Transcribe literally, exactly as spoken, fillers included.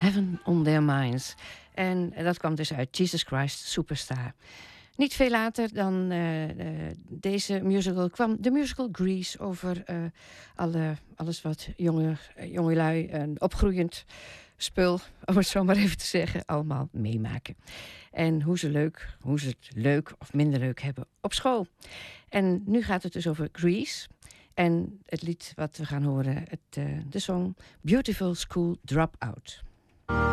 Heaven on Their Minds. En dat kwam dus uit Jesus Christ Superstar. Niet veel later dan uh, uh, deze musical kwam de musical Grease over uh, alle, alles wat jonge, jongelui en opgroeiend spul, om het zo maar even te zeggen, allemaal meemaken. En hoe ze, leuk, hoe ze het leuk of minder leuk hebben op school. En nu gaat het dus over Grease. En het lied wat we gaan horen, het, uh, de song Beautiful School Dropout.